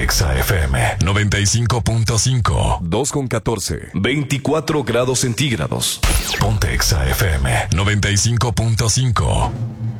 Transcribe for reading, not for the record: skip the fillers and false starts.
Exa FM 95.5. 2:14. 24 grados centígrados. Ponte Exa FM 95.5.